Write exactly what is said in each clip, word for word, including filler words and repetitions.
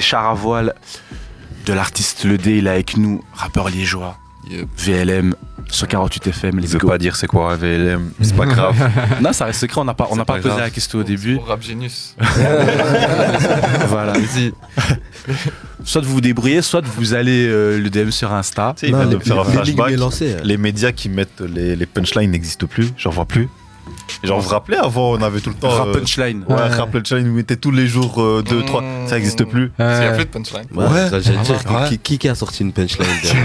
C'était Char à voile de l'artiste Le D, il est avec nous, rappeur liégeois, yep. V L M, sur quarante-huit F M, les Je veux pas dire c'est quoi V L M, c'est pas grave. Non, ça reste secret, on n'a pas, on n'a pas, pas posé la question au début. Pour Rap Genius. Voilà. Soit vous vous débrouillez, soit vous allez euh, le D M sur Insta. Tu sais, il va faire un flashback. Les médias qui mettent les, les punchlines n'existent plus, j'en vois plus. Genre, vous vous rappelez, avant, on avait tout le temps. Rap punchline. Euh, ouais, ouais. Rap punchline, vous mettez tous les jours euh, deux, trois. Mmh. Ça n'existe plus. Il n'y a plus de punchline. Ouais. ouais. Ça, j'ai dit, ouais. Qui, qui, qui a sorti une punchline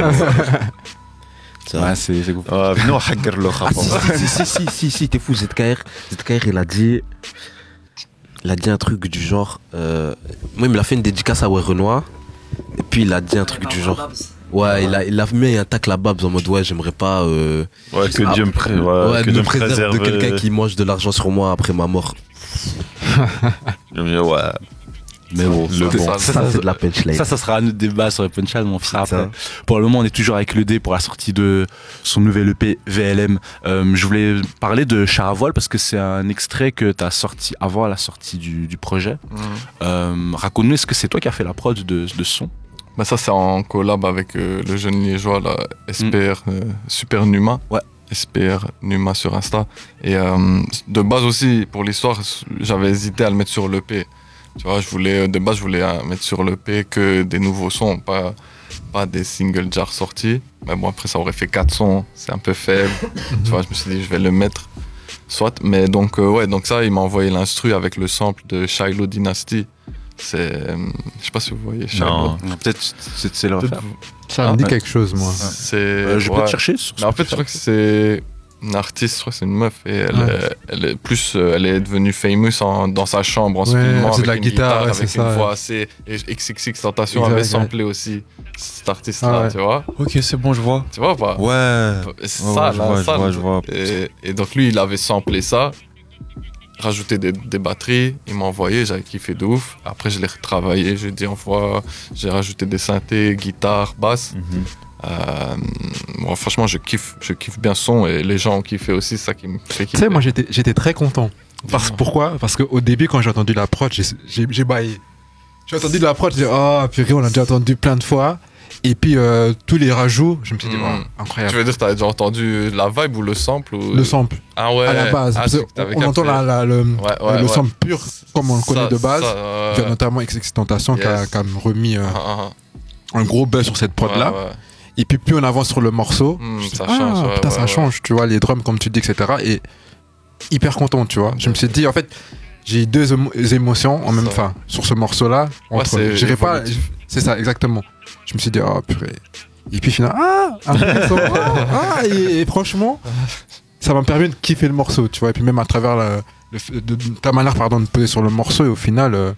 ça. Ouais, c'est c'est cool. Ah, non, hacker le rap. Si, si, si, si, si, t'es fou, Z K R. Z K R, il a dit. Il a dit un truc du genre. Euh, moi, il me l'a fait une dédicace à Ouais Renoir. Et puis, il a dit un truc du genre. Ouais, il a, il a mis un tacle à Babs en mode ouais, j'aimerais pas. Euh, ouais, que ah, Dieu me, pré- ouais, ouais, que me Dieu préserve, préserve de quelqu'un euh... qui mange de l'argent sur moi après ma mort. Ouais. Mais bon, le bon. Ça, ça, ça c'est de la punchline. Ça, ça sera un autre débat sur la punchline, mon frère. Après. Pour le moment, on est toujours avec le D pour la sortie de son nouvel E P V L M. Euh, je voulais parler de Char à voile parce que c'est un extrait que tu as sorti avant la sortie du, du projet. Mmh. Euh, raconte-nous, est-ce que c'est toi qui as fait la prod de, de ce son? Bah ça, c'est en collab avec euh, le jeune liégeois, là, S P R, mmh. euh, Super Numa. Ouais. S P R Numa sur Insta. Et euh, de base aussi, pour l'histoire, j'avais hésité à le mettre sur l'E P. Tu vois, je voulais, de base, je voulais mettre sur l'E P que des nouveaux sons, pas, pas des singles déjà sortis. Mais bon, après, ça aurait fait quatre sons, c'est un peu faible. Tu vois, je me suis dit, je vais le mettre. Soit, mais donc, euh, ouais, donc ça, il m'a envoyé l'instru avec le sample de Shiloh Dynasty. C'est. Euh, je sais pas si vous voyez Shiloh. Non, peut-être c'est, c'est le refaire. Ça me ah, dit ouais. quelque chose, moi. C'est, euh, je ouais. peux te chercher sur mais en fait, je crois que c'est une artiste, je crois que c'est une meuf, et elle, ouais. est, elle est plus. Euh, elle est devenue famous en, dans sa chambre en ouais, se filmant avec de la une guitare, guitare, ouais, avec c'est une ça, voix ouais. assez. Et X X X Tentation avait samplé aussi cet artiste-là, ah, ouais. tu vois. Ok, c'est bon, je vois. Tu vois ou pas? Ouais. C'est ouais, ça, ouais, là, je vois, ça. Je vois, je vois. Et, et donc, lui, il avait samplé ça. Rajouter des, des batteries, il m'a envoyé, j'avais kiffé de ouf. Après, je l'ai retravaillé, j'ai dit envoie, j'ai rajouté des synthés, guitare, basse. Mm-hmm. Euh, bon, franchement, je kiffe, je kiffe bien son et les gens ont kiffé aussi, c'est ça qui me fait kiffer. Tu sais, moi j'étais, j'étais très content. Parce, pourquoi? Parce qu'au début, quand j'ai entendu la prod, j'ai, j'ai, j'ai baillé. J'ai entendu la prod, j'ai dit oh purée, on l'a déjà entendu plein de fois. Et puis euh, tous les rajouts, je me suis dit, mmh. oh, incroyable. Tu veux dire que tu as déjà entendu la vibe ou le sample ou... Le sample. Ah ouais. À la base. Ah, on entend la, la, le, ouais, ouais, le ouais. sample pur comme on le connaît ça, de base. Ça, euh... Il y a notamment X X Tentation yes. qui a quand même remis euh, uh-huh. un gros buzz sur cette prod-là. Ouais, ouais. Et puis plus on avance sur le morceau, mmh, dis, ça ah, change. Ouais, putain, ouais, ça ouais. change, tu vois, les drums comme tu dis, et cetera. Et hyper content, tu vois. Je me suis dit, en fait, j'ai eu deux émo- émotions en même temps sur ce morceau-là. Entre, ouais, c'est, pas, c'est ça, exactement. Je me suis dit, oh purée. Et puis finalement, ah, après, sont, ah, ah et, et franchement, ça m'a permis de kiffer le morceau, tu vois. Et puis même à travers la, le, de, de, ta manière, pardon, de poser sur le morceau, et au final, euh,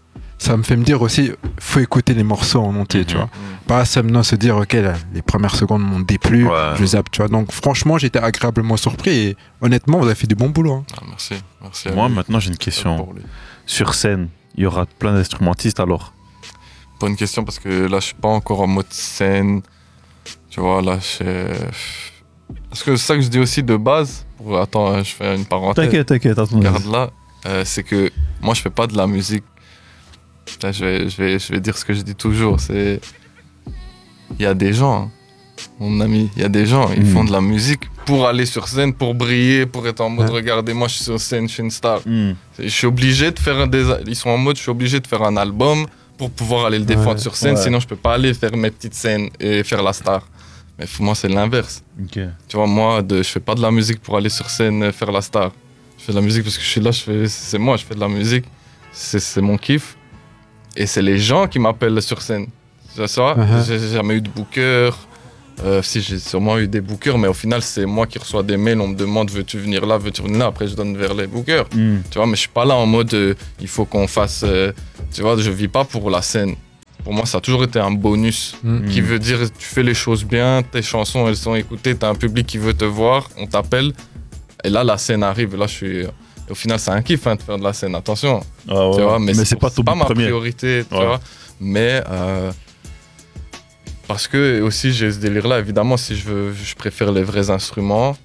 ça me fait me dire aussi, faut écouter les morceaux en entier, mmh, tu vois. Mmh. Pas seulement se dire, ok, là, les premières secondes m'ont déplu, ouais. je zappe, tu vois. Donc franchement, j'étais agréablement surpris et honnêtement, vous avez fait du bon boulot. Hein. Ah, merci, merci. Moi, maintenant, j'ai une question. Sur scène, il y aura plein d'instrumentistes alors? Bonne question parce que là, je suis pas encore en mode scène. Tu vois, là, je... Parce que c'est ça que je dis aussi de base. Pour... Attends, je fais une parenthèse. T'inquiète, t'inquiète, attends. Regarde là, euh, c'est que moi, je fais pas de la musique. Là, je vais, je vais, je vais dire ce que je dis toujours. C'est... Il y a des gens, hein, mon ami, il y a des gens, ils mmh. font de la musique pour aller sur scène, pour briller, pour être en mode, ouais. regardez, moi, je suis sur scène, je suis une star. Mmh. Je suis obligé de faire un des... Ils sont en mode, je suis obligé de faire un album pour pouvoir aller le défendre ouais. sur scène, ouais. sinon je peux pas aller faire mes petites scènes et faire la star. Mais moi, c'est l'inverse. Okay. Tu vois, moi, de, je fais pas de la musique pour aller sur scène faire la star. Je fais de la musique parce que je suis là, je fais, c'est moi, je fais de la musique. C'est, c'est mon kiff. Et c'est les gens qui m'appellent sur scène. Tu vois, uh-huh. j'ai jamais eu de booker. Euh, si, j'ai sûrement eu des bookers, mais au final, c'est moi qui reçois des mails. On me demande, veux-tu venir là, veux-tu venir là. Après, je donne vers les bookers. Mm. Tu vois, mais je suis pas là en mode, euh, il faut qu'on fasse... Euh, tu vois, je vis pas pour la scène. Pour moi, ça a toujours été un bonus mmh. qui veut dire tu fais les choses bien, tes chansons elles sont écoutées, t'as un public qui veut te voir, on t'appelle et là la scène arrive. Et là, je suis. Au final, c'est un kiff hein, de faire de la scène. Attention, ah ouais, tu vois, mais, mais c'est, c'est pas, c'est pas ma premier. priorité, tu ouais. vois. Mais euh, parce que aussi j'ai ce délire-là. Évidemment, si je veux, je préfère les vrais instruments.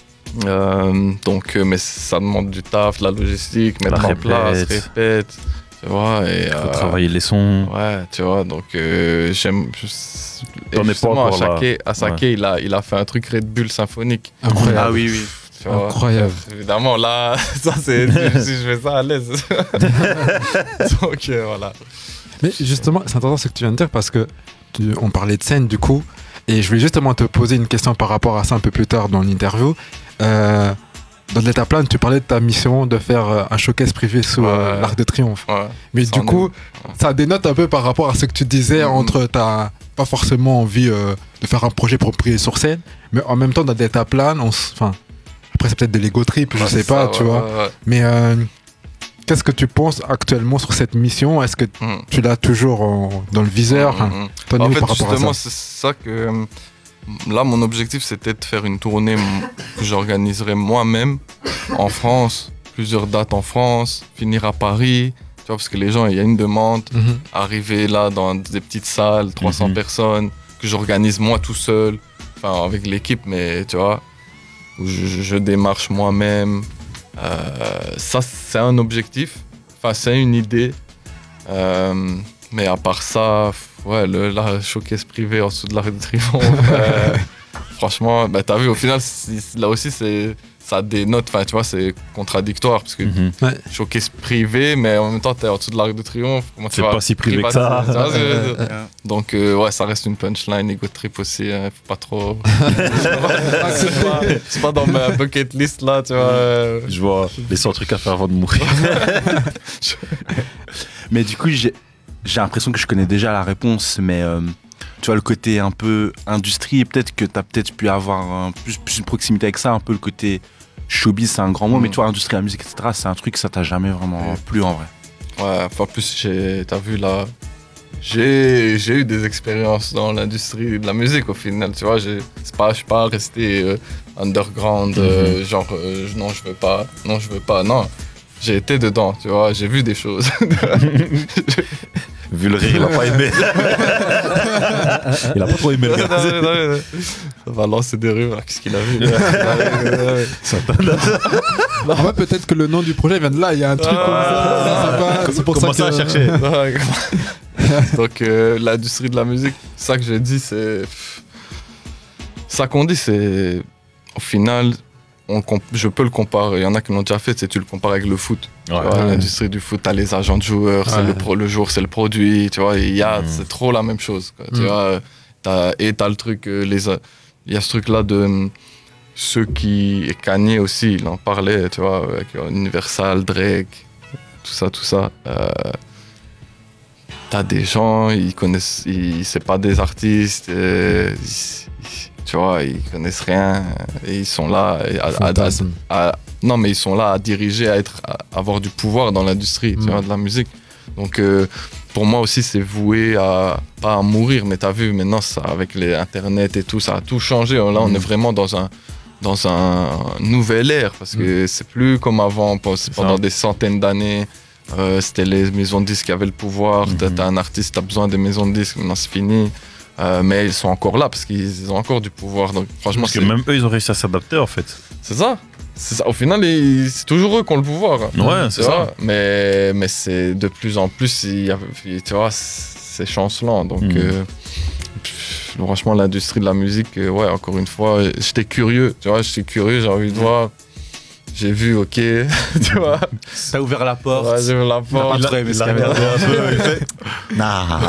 Euh, donc, mais ça demande du taf, de la logistique, mettre la en répète. place, répète. Tu vois, et. Faut euh, travailler les sons. Ouais, tu vois, donc euh, j'aime. T'en es pas encore là. À Sake, ouais. il, a, il a fait un truc Red Bull symphonique. Incroyable. Ah oui, oui. Tu vois, incroyable. Évidemment, là, ça c'est. Si je fais ça à l'aise. Donc euh, voilà. Mais justement, c'est intéressant ce que tu viens de dire parce que tu, on parlait de scène du coup, et je voulais justement te poser une question par rapport à ça un peu plus tard dans l'interview. Euh, dans l'état plan, tu parlais de ta mission de faire un showcase privé sous ouais. euh, l'Arc de Triomphe. Ouais. Mais ça du coup, est... ouais. ça dénote un peu par rapport à ce que tu disais mmh. entre t'as pas forcément envie euh, de faire un projet pour prier sur scène, mais en même temps dans l'état plan, on enfin après c'est peut-être de l'ego trip, je ouais, sais pas, ça, tu ouais, vois. Ouais, ouais. Mais euh, qu'est-ce que tu penses actuellement sur cette mission? Est-ce que mmh. tu l'as toujours en, dans le viseur? mmh, mmh. Ton En fait, par rapport justement, à ça c'est ça que... Là, mon objectif, c'était de faire une tournée que j'organiserais moi-même en France, plusieurs dates en France, finir à Paris, tu vois, parce que les gens, il y a une demande, mmh. arriver là dans des petites salles, trois cents mmh. personnes, que j'organise moi tout seul, enfin avec l'équipe, mais tu vois, où je, je démarche moi-même. Euh, ça, c'est un objectif, enfin, c'est une idée. Euh, mais à part ça, ouais, le la showcase privé en dessous de l'Arc de Triomphe, euh, franchement, bah, t'as vu, au final, là aussi, c'est, ça dénote, enfin, tu vois, c'est contradictoire, parce que mm-hmm. ouais. showcase privé, mais en même temps, t'es en dessous de l'Arc de Triomphe. Comment c'est pas si privé que ça. Tu vois, euh, euh, donc, euh, ouais, ça reste une punchline, ego trip aussi, hein, faut pas trop... c'est, pas, c'est pas dans ma bucket list, là, tu vois. Euh... Je vois les cent trucs à faire avant de mourir. Mais du coup, j'ai... J'ai l'impression que je connais déjà la réponse, mais euh, tu vois, le côté un peu industrie, et peut-être que tu as peut-être pu avoir un, plus, plus une proximité avec ça, un peu le côté showbiz, c'est un grand mot, mmh. mais tu vois, industrie, la musique, et cetera, c'est un truc que ça t'a jamais vraiment mmh. plu en vrai. Ouais, enfin, plus, j'ai, t'as vu là, j'ai, j'ai eu des expériences dans l'industrie de la musique au final, tu vois, j'ai, c'est pas, je suis pas resté euh, underground, mmh. euh, genre, euh, non, je veux pas, non, je veux pas, non. J'ai été dedans, tu vois, j'ai vu des choses. Vu le rire, il a pas aimé. Il a pas trop aimé le rire. Non, non, non, non. Ça va lancer des rumeurs, qu'est-ce qu'il a vu En vrai, peut-être que le nom du projet vient de là, il y a un truc ah, comme ça. ça va, c'est pour ça que... à chercher. Donc, euh, l'industrie de la musique, ça que j'ai dit, c'est... Ça qu'on dit, c'est... Au final... On comp- je peux le comparer, il y en a qui l'ont déjà fait, c'est tu le compares avec le foot. Ouais, tu vois, ouais. L'industrie du foot, t'as les agents de joueurs, ouais. c'est le, pro- le jour, c'est le produit, tu vois, il y a, mmh. c'est trop la même chose. Quoi, mmh. tu vois, t'as, et t'as le truc, il les a, y a ce truc-là de ceux qui, et Kanye aussi, il en parlait, tu vois, avec Universal, Drake, tout ça, tout ça. Euh, t'as des gens, ils connaissent, ils, c'est pas des artistes, euh, ils, tu vois, ils connaissent rien et ils sont là à, à, à, à, non mais ils sont là à diriger, à être, à avoir du pouvoir dans l'industrie, mmh. tu vois, de la musique. Donc euh, pour moi aussi c'est voué à pas à mourir, mais t'as vu maintenant ça avec les internet et tout, ça a tout changé. Là mmh. on est vraiment dans un dans un nouvel ère parce que mmh. c'est plus comme avant, pendant ça. Des centaines d'années. Euh, c'était les maisons de disques qui avaient le pouvoir. Mmh. T'as, t'as un artiste, t'as besoin des maisons de disques, maintenant c'est fini. Euh, mais ils sont encore là parce qu'ils ont encore du pouvoir. Donc, franchement, parce que même eux, ils ont réussi à s'adapter en fait. C'est ça. C'est ça. Au final, ils... c'est toujours eux qui ont le pouvoir. Ouais, c'est ça. Mais, mais c'est de plus en plus, il y a... tu vois, c'est chancelant. Donc, mmh. euh... Pff, franchement, l'industrie de la musique, euh, ouais, encore une fois, j'étais curieux. Tu vois, j'étais curieux, j'ai envie de voir. J'ai vu, ok, tu vois. T'as ouvert la porte. Ouais, j'ai ouvert la porte. Il a, il a regardé un peu. Il fait... Nah.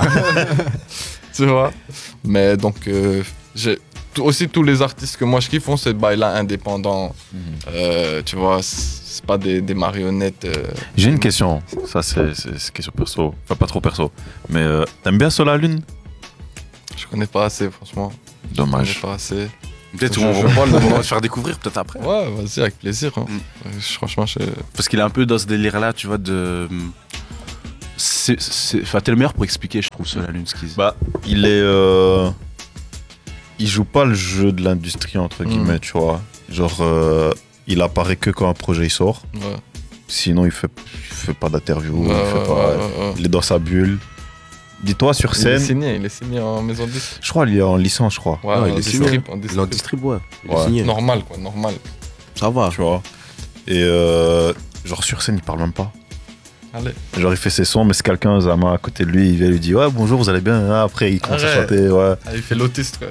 Tu vois, mais donc euh, j'ai aussi tous les artistes que moi je kiffe font ces bails-là indépendants. Mmh. Euh, tu vois, c'est pas des, des marionnettes. Euh, j'ai une question, ça c'est, c'est, c'est question perso, enfin pas trop perso, mais euh, t'aimes bien Solar Lune? Je connais pas assez, franchement. Dommage. Je connais pas assez. Peut-être on va te faire découvrir peut-être après. Ouais, vas-y, avec plaisir. Hein. Mmh. Franchement, je... parce qu'il est un peu dans ce délire-là, tu vois, de. C'est, c'est, enfin, t'es le meilleur pour expliquer, je trouve, Solar Lune Skiz. Bah, il est, euh, il joue pas le jeu de l'industrie entre guillemets, mmh. tu vois. Genre, euh, il apparaît que quand un projet il sort. Ouais. Sinon, il fait, il fait pas d'interview, ouais, il fait ouais, pas, ouais, ouais. il est dans sa bulle. Dis-toi sur scène. Il est signé, il est signé en maison de disque. Je crois qu'il est en licence, je crois. Ouais, ouais il est signé. Il en distrib, ouais. Il ouais. est signé. Normal, quoi, normal. Ça va. Tu vois. Et euh, genre sur scène, il parle même pas. Allez. Genre, il fait ses sons, mais c'est quelqu'un, Zama, à côté de lui, il vient lui dire ouais, bonjour, vous allez bien. Ah, après, il commence à chanter, ouais. Ah, il fait l'autiste, quoi.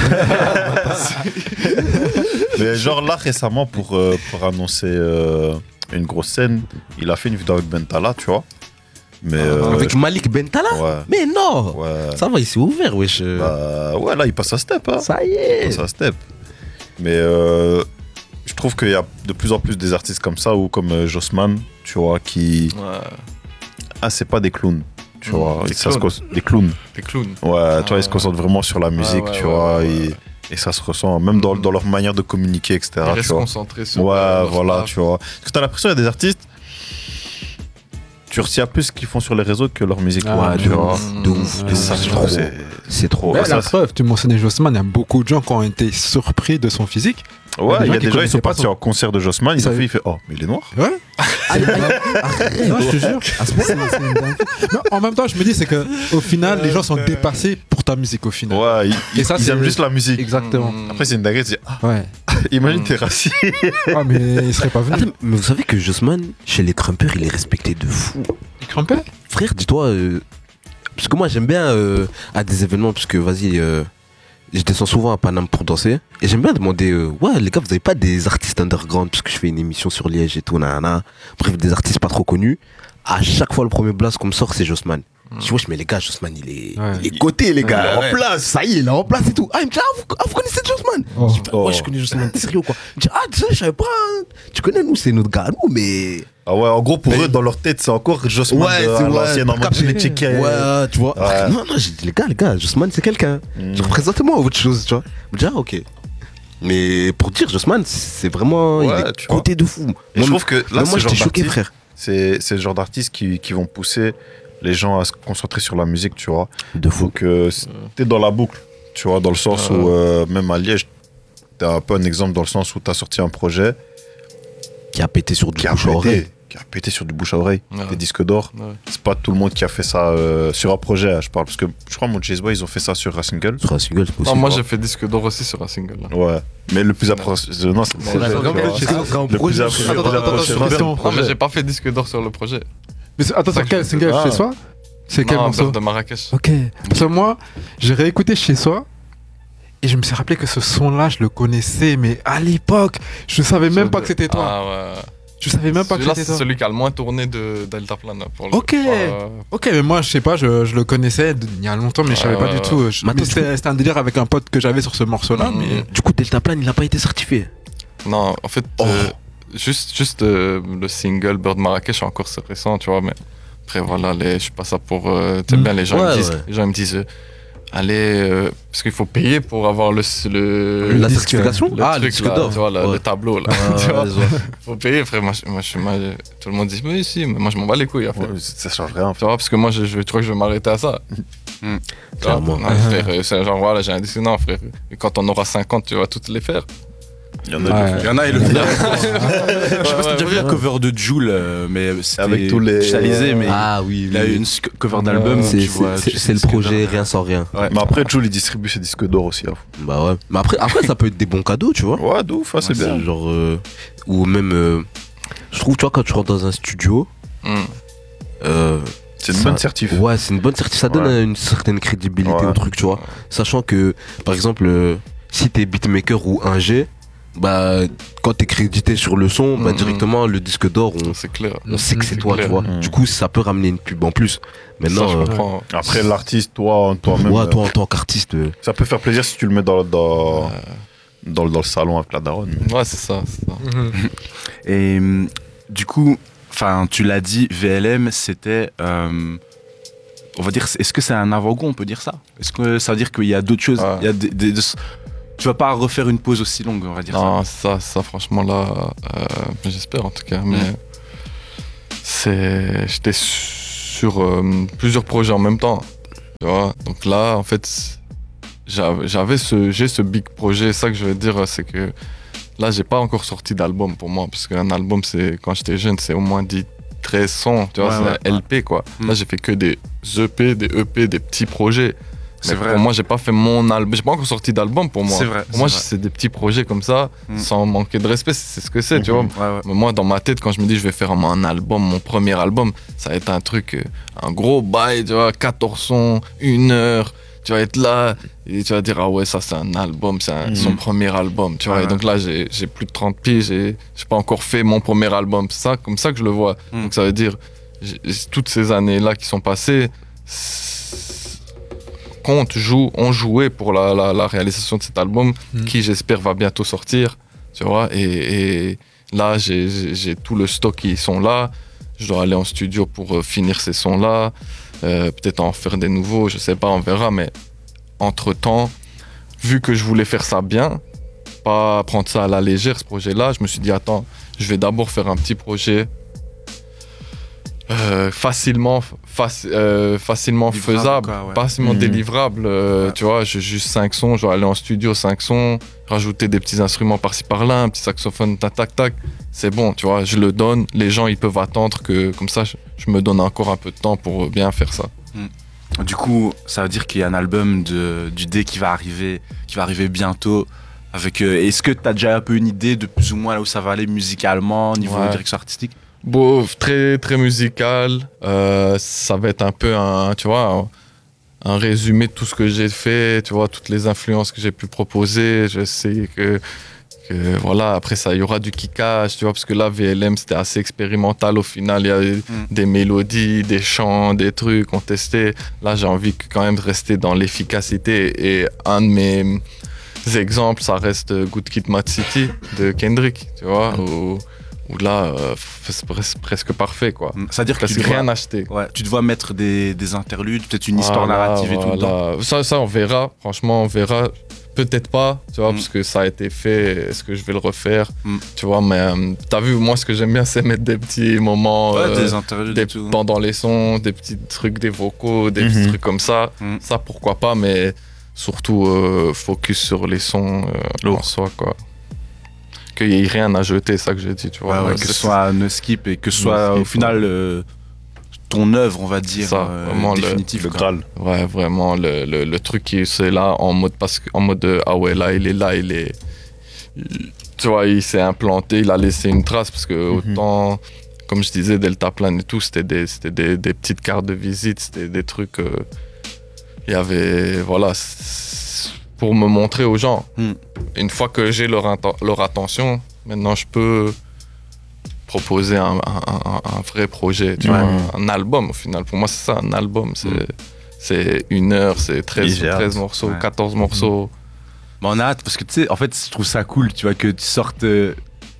Mais genre, là, récemment, pour, euh, pour annoncer euh, une grosse scène, il a fait une vidéo avec Bentala, tu vois. Mais, euh, Avec je... Malik Bentala Ouais. Mais non Ouais. Ça va, il s'est ouvert, wesh. Bah, ouais, là, il passe à step, hein. Ça y Il est passe à step. Mais euh, je trouve qu'il y a de plus en plus des artistes comme ça, ou comme euh, Jossman, tu vois, qui. Ouais. Ah, c'est pas des clowns, tu vois. Des Ça se clowns. cons- Des clowns. Des clowns. Ouais, Ah, tu vois, ils se ouais. concentrent vraiment sur la musique, ouais, tu ouais, vois, ouais, et, ouais. et ça se ressent, même dans, dans leur manière de communiquer, et cetera. Il Tu reste vois. concentré sur. Ouais, euh, leur voilà, staff. tu vois. Parce que t'as l'impression qu'il y a des artistes, tu retiens plus ce qu'ils font sur les réseaux que leur musique. Ah, ouais, tu de vois. ouf, de ouf, de Et ça, ouf. je trouve, c'est. C'est trop. Ouais, Ouais, la ça, preuve, tu mentionnais Jossman, il y a beaucoup de gens qui ont été surpris de son physique. Ouais, il y a des gens, ils sont connaissaient pas partis son- en concert de Jossman, ils Ça ont veut- fait, il fait oh, mais il est noir. Ouais. Aïe, aïe, arrête. Non, je te jure. C'est- c'est une dinguerie. Non, en même temps, je me dis, c'est que au final, les gens sont dépassés pour ta musique au final. Ouais, ils, Et ça, ils c'est- aiment juste la musique. Exactement. Mm. Après, c'est une dinguerie, tu dis, ah, Ouais. imagine Mm. t'es raciste. Ah, mais il serait pas venu. Attends, mais vous savez que Jossman, chez les Crumpers, il est respecté de fou. Il crampait. Frère, dis-toi, euh, parce que moi j'aime bien euh, à des événements, parce que vas-y, euh, je descends souvent à Paname pour danser, et j'aime bien demander, euh, ouais les gars, vous avez pas des artistes underground, parce que je fais une émission sur Liège et tout, nanana, bref, des artistes pas trop connus. À chaque fois, le premier blast qu'on me sort, c'est Jossman. Je vois, je mets les gars, Jossman, il est, Ouais. il est coté, les gars, Ouais, en ouais. place, ça y est, il est en place et tout. Ah, il me dit, ah, vous, ah, vous connaissez Jossman Oh. Je dis, bah, Oh. ouais, je connais Jossman, t'es sérieux ou quoi Il me dit, ah, désolé, je savais pas, tu connais, nous, c'est notre gars, nous, mais. Ah ouais, en gros, pour Mais- eux, dans leur tête, c'est encore Jossman Ouais, de, c'est- à ouais, l'ancienne, en mode capté. les tickets. Ouais, tu vois. Ouais. Non, non, j'ai dit, les gars, les gars, Jossman, c'est quelqu'un. Mm. Je représente-moi autre chose, tu vois. Je me dis, ah, ok. Mais pour dire, Jossman, c'est vraiment. Ouais, il est tu vois. côté de fou. Et je trouve que là, Même ce moi, genre j'étais choqué, d'artiste, frère. c'est c'est le genre d'artistes qui, qui vont pousser les gens à se concentrer sur la musique, tu vois. De fou. Donc, euh, c'est- t'es dans la boucle, tu vois, dans le sens Ouais. où, euh, même à Liège, t'es un peu un exemple dans le sens où t'as sorti un projet Qui a pété sur du qui a bouche à oreille. pété, qui a pété sur du bouche à oreille, Ouais. des disques d'or. Ouais. C'est pas tout le monde qui a fait ça euh, sur un projet, hein, je parle. Parce que je crois, mon Chase Boy, ils ont fait ça sur un single. Sur un single, c'est Non, possible. moi j'ai fait disque d'or aussi sur un single. Là. Ouais. Mais le plus approché. Non, c'est le projet. Ouais, tu c'est vois. comme le- Le plus projet. approché. Attends, attends, attends, approché. attends, question. Non, mais j'ai pas fait disque d'or sur le projet. Mais c'est- attends, Ça c'est que quel je- single Ah. chez soi? C'est quel Non, morceau? Beurre de Marrakech. Ok. Parce que moi, j'ai réécouté chez soi. Et je me suis rappelé que ce son-là, je le connaissais, mais à l'époque, je savais même pas que c'était toi. Ah ouais. Je savais même pas que Celui-là, c'était c'est toi. celui qui a le moins tourné de Delta Plane. Pour le, Ok. pas- Ok, mais moi, je sais pas, je, je le connaissais d- il y a longtemps, mais je savais Ouais, pas ouais, du tout. Je- Mais attends, mais c'était c'était un délire avec un pote que j'avais sur ce morceau-là, Mhm. mais. Du coup, Delta Plane, il a pas été certifié. Non, en fait, Oh. euh, juste, juste euh, le single Bird Marrakech, encore c'est récent, tu vois, mais après voilà, les, je suis pas ça pour. Euh, tu sais Mm. bien, les gens, Ouais, me disent, ouais. les gens me disent, euh, allez, euh, parce qu'il faut payer pour avoir le. le La disque, certification le Ah, le truc disque là, d'or. tu vois, le, Ouais. le tableau là. Ah, tu vois, ouais, je vois. faut payer, frère. Moi, je, moi, je suis mal- tout le monde dit, mais si, mais moi je m'en bats les couilles. En fait. Ouais, ça change rien. Tu vois, parce que moi, je, je, tu crois que je vais m'arrêter à ça. Mm. Tu vois, Clairement. non, frère, euh, c'est genre, voilà, j'ai un disque, non, frère. Et quand on aura cinquante, tu vas toutes les faire. Il y en a Ouais. qui Il y en a, ils le font. Je sais pas si t'as déjà vu ouais. la cover de Jul, euh, mais c'était Avec tous les- digitalisé, mais Ah oui, il a oui. eu une sc- cover d'album. C'est tu vois, c'est- tu sais c'est le ce que projet t'as. Rien sans rien. Ouais. Mais après, Jules, il distribue ses disques d'or aussi. hein. Bah ouais. Mais après, après ça peut être des bons cadeaux, tu vois. Ouais, d'ouf, hein, c'est C'est bien. Genre, euh, ou même, euh, je trouve, tu vois, quand tu rentres dans un studio, Mm. Hmm. euh, C'est une ça- bonne certif. Ouais, c'est une bonne certitude. Ça donne Ouais. euh, une certaine crédibilité Ouais. au truc, tu vois. Sachant que, par exemple, euh, si t'es beatmaker ou ingé, bah, quand t'es crédité sur le son, bah, Mhm. directement, le disque d'or, on, C'est clair. on sait que c'est C'est toi, clair. tu vois. Mhm. Du coup, ça peut ramener une pub en plus. Maintenant, ça, je euh, comprends. Après, l'artiste, toi, toi-même, ouais, euh, toi, en tant qu'artiste, euh, ça peut faire plaisir si tu le mets dans, dans, dans, le- dans le salon avec la daronne. Ouais, c'est ça. c'est ça. Et hum, du coup, enfin, tu l'as dit, V L M, c'était, euh, on va dire, est-ce que c'est un avant-goût, on peut dire ça? Est-ce que ça veut dire qu'il y a d'autres choses? Ouais. Il y a des, des- des- tu vas pas refaire une pause aussi longue, on va dire Non, ça, ça, franchement, là, euh, j'espère en tout cas. Mais c'est, j'étais sur euh, plusieurs projets en même temps. Tu vois. Donc là, en fait, j'avais, j'avais ce, j'ai ce big projet. Ça que je veux dire, c'est que là, j'ai pas encore sorti d'album pour moi, parce qu'un album, c'est quand j'étais jeune, c'est au moins dix, treize sons. Tu vois, Ouais, c'est ouais, un L P quoi. Mm. Là, j'ai fait que des E P, des E P, des petits projets. C'est Mais vrai. Pour moi, j'ai pas fait mon album. J'ai pas encore sorti d'album pour moi. C'est vrai. Pour c'est moi, vrai. c'est des petits projets comme ça, Mm. sans manquer de respect. C'est ce que c'est, tu vois. Mhm. Ouais, ouais. Mais moi, dans ma tête, quand je me dis je vais faire un album, mon premier album, ça va être un truc, euh, un gros bail, tu vois, quatorze sons, une heure. Tu vas être là et tu vas dire, ah ouais, ça c'est un album, c'est un- Mhm. son premier album, tu vois. Ouais, Et donc là, j'ai j'ai plus de trente piges et j'ai pas encore fait mon premier album. C'est ça, comme ça que je le vois. Mhm. Donc ça veut dire, j'ai- j'ai- toutes ces années-là qui sont passées, c'est- compte, joue, ont joué pour la, la, la réalisation de cet album, Mhm. qui j'espère va bientôt sortir, tu vois. Et, et là, j'ai- j'ai j'ai tout le stock qui sont là. Je dois aller en studio pour euh, finir ces sons-là, euh, peut-être en faire des nouveaux, je sais pas, on verra. Mais entre-temps, vu que je voulais faire ça bien, pas prendre ça à la légère, ce projet-là, je me suis dit, attends, je vais d'abord faire un petit projet euh, facilement, faci- euh, facilement Livrable, faisable, quoi, ouais. facilement Mhm. délivrable. euh, Ouais. Tu vois, j'ai juste cinq sons, je dois aller en studio, cinq sons, rajouter des petits instruments par-ci par-là, un petit saxophone, tac tac tac. C'est bon, tu vois, je le donne. Les gens, ils peuvent attendre que, comme ça, je, je me donne encore un peu de temps pour bien faire ça. Du coup, ça veut dire qu'il y a un album de, du D qui va arriver, qui va arriver bientôt. Avec, euh, est-ce que tu as déjà un peu une idée de plus ou moins là où ça va aller musicalement, niveau Ouais. direction artistique? Bon, très très musical. Euh, ça va être un peu un, tu vois, un, un résumé de tout ce que j'ai fait, tu vois, toutes les influences que j'ai pu proposer. Je sais que, que voilà, après ça, il y aura du kickage, tu vois, parce que là, V L M, c'était assez expérimental au final. Il y a des mélodies, des chants, des trucs qu'on testait. Là, j'ai envie que, quand même de rester dans l'efficacité. Et un de mes exemples, ça reste Good Kid, Mad City de Kendrick, tu vois, où, où là, euh, c'est pres- presque parfait, quoi. C'est-à-dire que Parce tu que dois, rien acheté. ouais, tu dois mettre des, des interludes, peut-être une histoire Voilà, narrative et tout dedans. voilà. Ça, ça, on verra. Franchement, on verra. Peut-être pas, tu vois, Mm. parce que ça a été fait. Est-ce que je vais le refaire, Mm. tu vois, mais euh, t'as vu, moi, ce que j'aime bien, c'est mettre des petits moments Ouais, euh, des interludes des- et tout. pendant les sons, des petits trucs, des vocaux, des petits Mhm. trucs comme ça. Mm. Ça, pourquoi pas, mais surtout euh, focus sur les sons euh, en Lourd. soi, quoi. Qu'il n'y ait rien à jeter, ça que j'ai dit, tu Ouais, vois. ouais, Ouais, que c'est- ce soit no skip et que ce soit skip, au final euh, ton œuvre, on va dire, Ça, euh, vraiment le- définitive. Le quoi. Graal. Ouais, vraiment, le, le, le truc qui c'est là en mode, parce que, en mode de, ah ouais, là, il est là, il est. il- tu vois, il s'est implanté, il a laissé une trace, parce que Mhm. autant, comme je disais, Deltaplan et tout, c'était des, c'était des, des petites cartes de visite, c'était des trucs. euh, Il y avait. Voilà, c'est- pour me montrer aux gens. Mm. Une fois que j'ai leur, atten- leur attention, maintenant je peux proposer un, un, un- un vrai projet, tu Ouais. vois, un, un album au final. Pour moi, c'est ça, un album. C'est, Mm. c'est une heure, c'est treize, Et j'ai hâte. treize morceaux, Ouais. quatorze morceaux. Mais on a hâte parce que tu sais, en fait, je trouve ça cool, tu vois, que tu sortes, euh,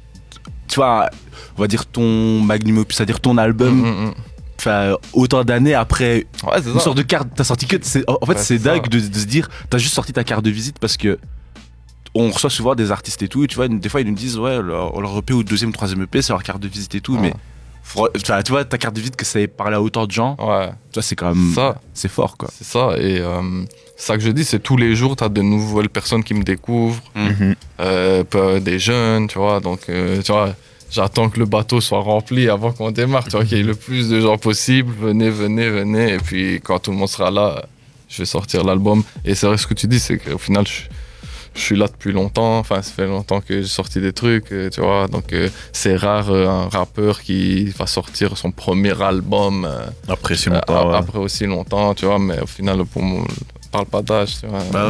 tu vois, on va dire ton magnum opus, c'est-à-dire ton album, Mm, mm, mm. enfin, autant d'années après Ouais, c'est une ça. sorte de carte, t'as sorti que, c'est- en fait, Ouais, c'est c'est dingue ça. de, de se dire, t'as juste sorti ta carte de visite parce que on reçoit souvent des artistes et tout, et tu vois, des fois ils nous disent, ouais, leur, leur E P ou deuxième, troisième E P, c'est leur carte de visite et tout, Ouais. mais faut- enfin, tu vois, ta carte de visite, que ça ait parlé à autant de gens, Ouais, tu vois, c'est quand même, ça. c'est fort, quoi. C'est ça. Et euh, ça que je dis, c'est tous les jours, tu as de nouvelles personnes qui me découvrent, Mhm. euh, peu- des jeunes, tu vois. Donc, euh, tu vois, j'attends que le bateau soit rempli avant qu'on démarre, tu vois, qu'il y ait le plus de gens possible. Venez, venez, venez. Et puis, quand tout le monde sera là, je vais sortir l'album. Et c'est vrai, ce que tu dis, c'est qu'au final, je, je suis là depuis longtemps. Enfin, ça fait longtemps que j'ai sorti des trucs, euh, tu vois. Donc, euh, c'est rare euh, un rappeur qui va sortir son premier album. euh, Après si euh, longtemps, ouais. après aussi longtemps, tu vois, mais au final, pour moi, on parle pas d'âge, tu vois. Bah ouais.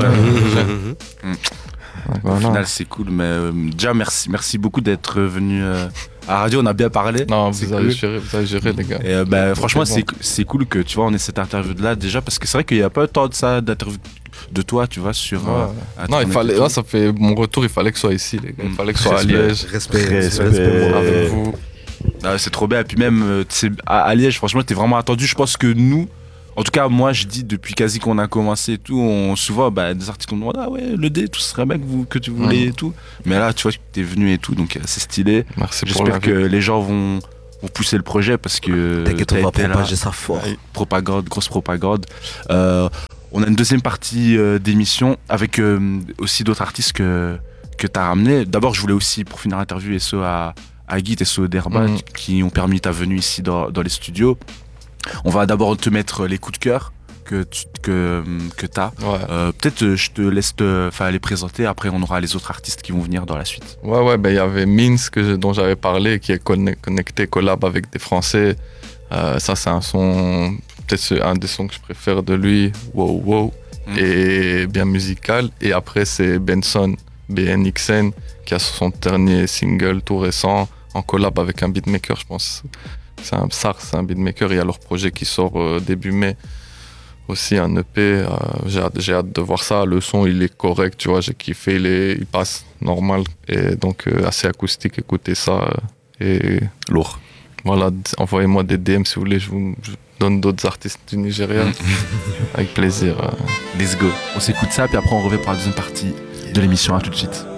Donc, Au voilà. final, c'est cool, mais euh, déjà, merci, merci beaucoup d'être venu euh, à la radio, on a bien parlé. Non, c'est vous avez, cool. géré, vous avez géré, les gars. Et euh, bah, franchement, bon. c'est c'est cool que tu vois, on ait cette interview là déjà parce que c'est vrai qu'il n'y a pas tant de ça d'interview de toi, tu vois, sur. Ouais. euh, Non, Internet il et fallait, tout. là, ça fait mon retour, il fallait que ce soit ici, les gars. Il Mm. fallait que ce soit à Respect. Liège, Respect, Respect. respect, moi. avec vous. Ah, c'est trop bien. Et puis même euh, tu sais, à, à Liège, franchement, t'es vraiment attendu. Je pense que nous, en tout cas, moi, je dis depuis quasi qu'on a commencé et tout, on souvent bah, des artistes nous demandent ah ouais, le D, tout ce serait bien que, vous, que tu voulais Mm. et tout. Mais là, tu vois, t'es venu et tout, donc euh, c'est stylé. Merci pour J'espère la que les gens vont, vont pousser le projet parce que T'inquiète, t'as on va été là. propager ça fort. Ouais, propagande, grosse propagande. Euh, on a une deuxième partie euh, d'émission avec euh, aussi d'autres artistes que, que tu as ramenés. D'abord, je voulais aussi, pour finir l'interview, S O à, à Guit et S O Derba Mhm. qui ont permis ta venue ici dans, dans les studios. On va d'abord te mettre les coups de cœur que tu que, que t'as. Ouais. Euh, peut-être euh, je te laisse te, enfin, les présenter, après on aura les autres artistes qui vont venir dans la suite. Ouais, ouais, ben il y avait Minsk que, dont j'avais parlé, qui est conne- connecté, collab avec des Français. Euh, ça, c'est un son, peut-être c'est un des sons que je préfère de lui, Wow Wow, mm. et bien musical. Et après, c'est Benson, B N X N, qui a son dernier single tout récent, en collab avec un beatmaker, je pense. C'est un Sars, c'est un beatmaker. Il y a leur projet qui sort euh, début mai. Aussi un E P, euh, j'ai, hâte, j'ai hâte de voir ça. Le son, il est correct, tu vois, j'ai kiffé, il, est, il passe normal. Et donc, euh, assez acoustique, écoutez ça. Euh, et Lourd. Voilà, envoyez-moi des D M si vous voulez, je vous, je vous donne d'autres artistes du Nigeria. Avec plaisir. Euh. Let's go. On s'écoute ça, puis après on revient pour la deuxième partie de l'émission. À tout de suite.